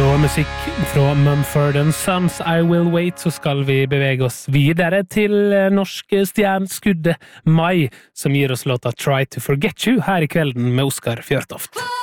og musikk fra Mumford & Sons, I Will Wait, så skal vi bevege oss videre til norsk stjerneskuddet Mai, som gir oss låta Try to Forget You her i kvelden med Oskar Fjørtoft.